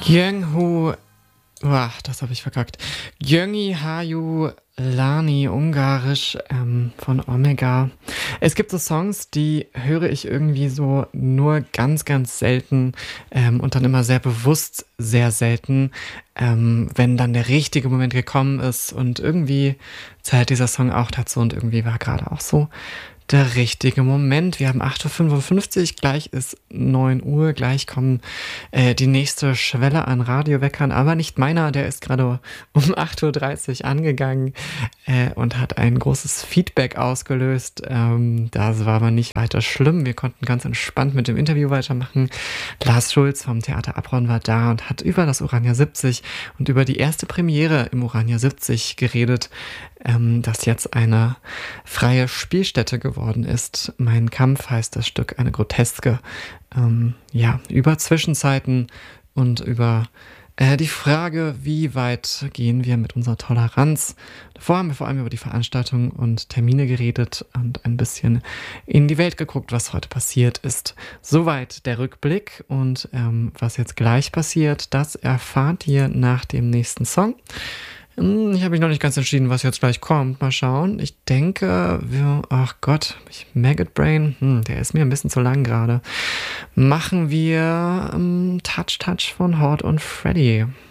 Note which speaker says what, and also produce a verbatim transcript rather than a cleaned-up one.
Speaker 1: Jungho, boah, das habe ich verkackt. Jöngi Haju Lani, ungarisch, ähm, von Omega. Es gibt so Songs, die höre ich irgendwie so nur ganz, ganz selten ähm, und dann immer sehr bewusst sehr selten, ähm, wenn dann der richtige Moment gekommen ist und irgendwie zählt dieser Song auch dazu und irgendwie war gerade auch so der richtige Moment. Wir haben acht Uhr fünfundfünfzig, gleich ist neun Uhr, gleich kommen äh, die nächste Schwelle an Radioweckern, aber nicht meiner, der ist gerade um acht Uhr dreißig angegangen äh, und hat ein großes Feedback ausgelöst. Ähm, das war aber nicht weiter schlimm. Wir konnten ganz entspannt mit dem Interview weitermachen. Lars Schulz vom Theater Abron war da und hat über das Urania siebzig und über die erste Premiere im Urania siebzig geredet, ähm, das jetzt eine freie Spielstätte geworden ist. Mein Kampf heißt das Stück, eine Groteske, ähm, ja, über Zwischenzeiten und über äh, die Frage, wie weit gehen wir mit unserer Toleranz. Davor haben wir vor allem über die Veranstaltung und Termine geredet und ein bisschen in die Welt geguckt, was heute passiert ist. Soweit der Rückblick und ähm, was jetzt gleich passiert, das erfahrt ihr nach dem nächsten Song. Hm, Ich habe mich noch nicht ganz entschieden, was jetzt gleich kommt. Mal schauen. Ich denke, wir, ach Gott, ich, Maggot Brain, hm, der ist mir ein bisschen zu lang gerade. Machen wir ähm, Touch Touch von Hort und Freddy.